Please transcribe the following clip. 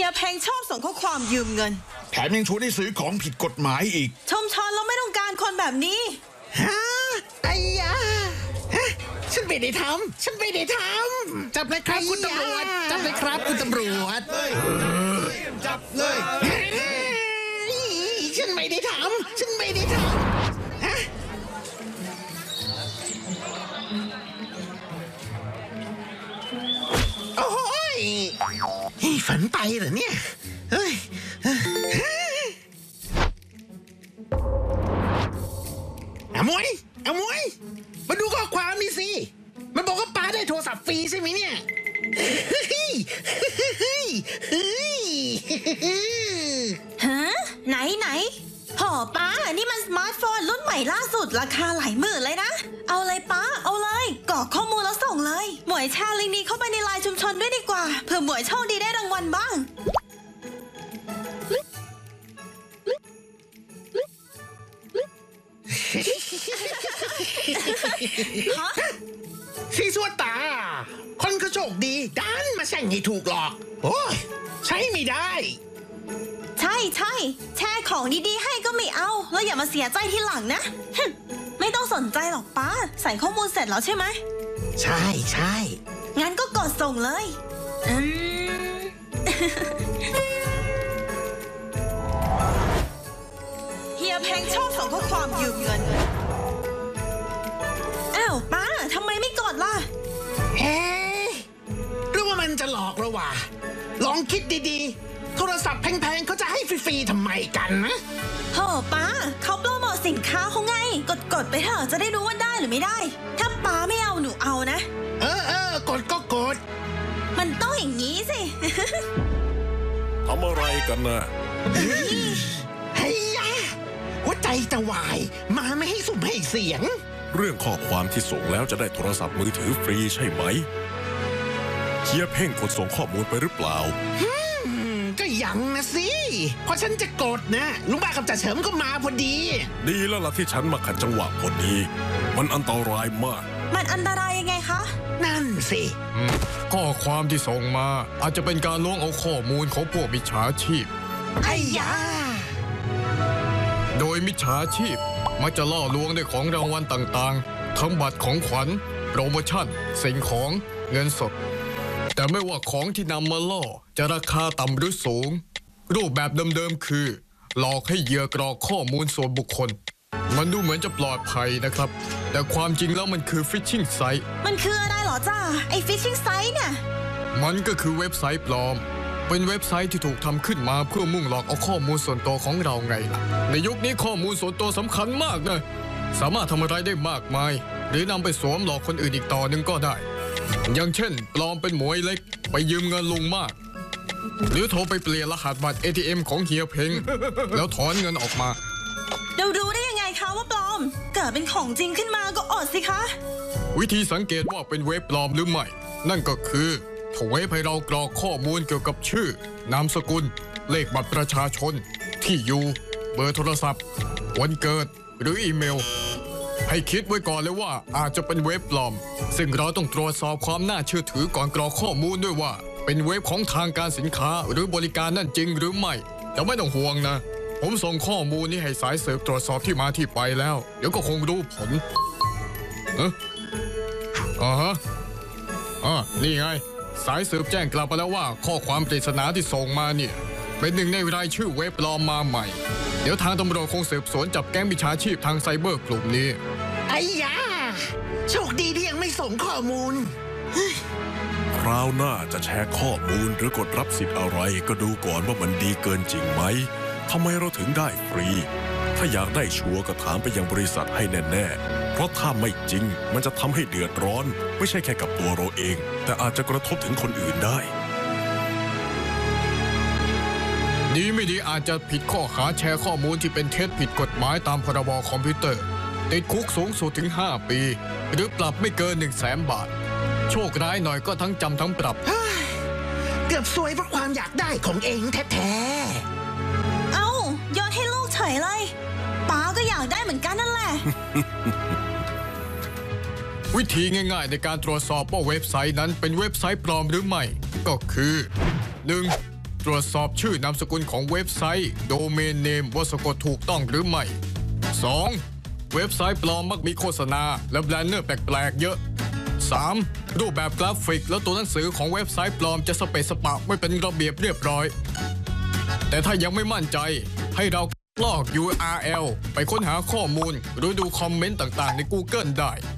ยเพลงชอบส่งข้อความยืมเงินแถมยังชวนให้ซื้อของผิดกฎหมายอีกชมชอนเราไม่ต้องการคนแบบนี้ฮะไอ้ยาฮะฉันไม่ได้ทำจับเลยครับคุณตำรวจจับเลยครับคุณตำรวจจับเลยฉันไม่ได้ทำฮะโอ้ยฝันไปเหรอเนี่ยเฮ้ยอมวยมาดูข้อความนี่สิมันบอกว่าป้าได้โทรศัพท์ฟรีใช่ไหมเนี่ยฮะไหนโหป้านี่มันสมาร์ทโฟนรุ่นใหม่ล่าสุดราคาหลายหมื่นเลยนะเอาเลยป้าเอาเลยกรอกข้อมูลแล้วส่งเลยหมวยแชร์ลิงก์นี้เข้าไปในไลน์ชุมชนด้วยดีกว่าเผื่อหมวยโชคดีได้รางวัลบ้างซีซัวตาคนก็โชคดีดันมาแช่งให้ถูกหลอกโอ้ยใช้ไม่ได้ใช่แชร์ของดีๆให้ก็ไม่เอาแล้วอย่ามาเสียใจทีหลังนะไม่ต้องสนใจหรอกป้าใส่ข้อมูลเสร็จแล้วใช่ไหมใช่งั้นก็กดส่งเลยเฮียเพลงชอบส่งข้อความยืมเงินอ้าวป้าทำไมไม่กดล่ะหรือว่ามันจะหลอกเราวะลองคิดดีๆโทรศัพท์แพงๆเขาจะให้ฟรีๆทำไมกันนะโหป้าเขาโปรโมทสินค้าเขาไงกดไปเถอะจะได้รู้ว่าได้หรือไม่ได้ถ้าป้าไม่เอาหนูเอานะกดก็กดมันต้องอย่างนี้สิทำอะไรกันนะเฮ้ยหัวใจจะวายมาไม่ให้สุ่มให้เสียงเรื่องข้อความที่ส่งแล้วจะได้โทรศัพท์มือถือฟรีใช่ไหมเฮียเพ่งกดส่งข้อมูลไปหรือเปล่าก็ยังนะสิพอฉันจะกดนะลุงบ้ากับจ่าเฉิมก็มาพอดีดีแล้วล่ะที่ฉันมาขัดจังหวะพอดีมันอันตรายมากมันอันตรายยังไงคะนั่นสิข้อความที่ส่งมาอาจจะเป็นการล้วงเอาข้อมูลของพวกมิจฉาชีพไอ้ยาโดยมิจฉาชีพมักจะล่อลวงด้วยของรางวัลต่างๆทั้งบัตรของขวัญโปรโมชั่นสิ่งของเงินสดแต่ไม่ว่าของที่นำมาล่อจะราคาต่ำหรือสูงรูปแบบเดิมๆคือหลอกให้เหยื่อกรอกข้อมูลส่วนบุคคลมันดูเหมือนจะปลอดภัยนะครับแต่ความจริงแล้วมันคือฟิชชิงไซต์มันคืออะไรหรอจ้าไอ้ฟิชชิงไซต์เนี่ยมันก็คือเว็บไซต์ปลอมเป็นเว็บไซต์ที่ถูกทำขึ้นมาเพื่อมุ่งหลอกเอาข้อมูลส่วนตัวของเราไงล่ะในยุคนี้ข้อมูลส่วนตัวสำคัญมากนะสามารถทำอะไรได้มากมายหรือนำไปสวมหลอกคนอื่นอีกต่อหนึ่งก็ได้อย่างเช่นปลอมเป็นหมวยเล็กไปยืมเงินลุงมากหรือโทรไปเปลี่ยนรหัสบัตร ATM ของเฮียเพ็งแล้วถอนเงินออกมาเราดูได้ยังไงคะว่าปลอมเกิดเป็นของจริงขึ้นมาก็อดสิคะวิธีสังเกตว่าเป็นเว็บปลอมหรือไม่นั่นก็คือถ้าเว็บให้เรากรอกข้อมูลเกี่ยวกับชื่อนามสกุลเลขบัตรประชาชนที่อยู่เบอร์โทรศัพท์วันเกิดหรืออีเมลให้คิดไว้ก่อนเลยว่าอาจจะเป็นเว็บปลอมซึ่งเราต้องตรวจสอบความน่าเชื่อถือก่อนกรอกข้อมูลด้วยว่าเป็นเว็บของทางการสินค้าหรือบริการนั่นจริงหรือไม่แต่ไม่ต้องห่วงนะผมส่งข้อมูลนี้ให้สายสืบตรวจสอบที่มาที่ไปแล้วเดี๋ยวก็คงรู้ผลนี่ไงสายสืบแจ้งกลับมาแล้วว่าข้อความปริศนาที่ส่งมาเนี่ยเป็นหนึ่งในรายชื่อเว็บปลอมมาใหม่เดี๋ยวทางตำรวจคงสืบสวนจับแก๊งมิจฉาชีพทางไซเบอร์กลุ่มนี้ไอ้ยาโชคดีที่ยังไม่ส่งข้อมูลคราวหน้าจะแชร์ข้อมูลหรือกดรับสิทธิ์อะไรก็ดูก่อนว่ามันดีเกินจริงไหมทำไมเราถึงได้ฟรีถ้าอยากได้ชัวร์ก็ถามไปยังบริษัทให้แน่ๆเพราะถ้าไม่จริงมันจะทำให้เดือดร้อนไม่ใช่แค่กับตัวเราเองแต่อาจจะกระทบถึงคนอื่นได้ดีไม่ดีอาจจะผิดข้อหาแชร์ข้อมูลที่เป็นเท็จผิดกฎหมายตามพรบคอมพิวเตอร์ติดคุกสูงสุดถึง5 ปีหรือปรับไม่เกิน100,000 บาทโชคร้ายหน่อยก็ทั้งจำทั้งปรับเกือบซวยเพราะความอยากได้ของเองแท้ๆเอ้าโยนให้ลูกเฉยเลยป้าก็อยากได้เหมือนกันนั่นแหละวิธีง่ายๆในการตรวจสอบว่าเว็บไซต์นั้นเป็นเว็บไซต์ปลอมหรือไม่ก็คือ 1. ตรวจสอบชื่อนามสกุลของเว็บไซต์ Domain Name ว่าสะกดถูกต้องหรือไม่ 2. เว็บไซต์ปลอมมักมีโฆษณาและแบนเนอร์แปลกๆเยอะ 3. รูปแบบกราฟิกและตัวหนังสือของเว็บไซต์ปลอมจะสเปะสปะไม่เป็นระเบียบเรียบร้อย แต่ถ้ายังไม่มั่นใจให้เราลอก URL ไปค้นหาข้อมูลหรือดูคอมเมนต์ต่างๆใน Google ได้